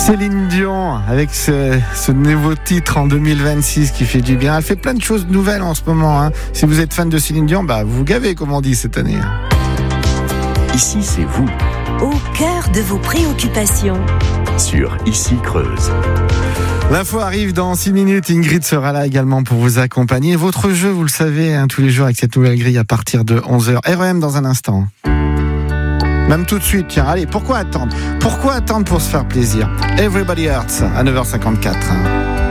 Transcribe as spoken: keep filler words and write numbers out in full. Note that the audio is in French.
Céline Dion avec ce, ce nouveau titre en deux mille vingt-six qui fait du bien. Elle fait plein de choses nouvelles en ce moment. Hein. Si vous êtes fan de Céline Dion, bah, vous vous gavez comme on dit cette année. Ici c'est vous. Au cœur de vos préoccupations. Sur Ici Creuse. L'info arrive dans six minutes. Ingrid sera là également pour vous accompagner. Votre jeu, vous le savez, hein, tous les jours avec cette nouvelle grille à partir de onze heures. R E M dans un instant. Même tout de suite, tiens, allez, pourquoi attendre ? Pourquoi attendre pour se faire plaisir ? Everybody Hurts à neuf heures cinquante-quatre. Hein.